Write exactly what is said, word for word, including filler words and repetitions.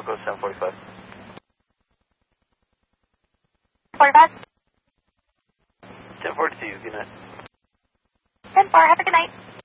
Falco seven forty-five. forty-five. ten forty-two, good night. ten four, have a good night.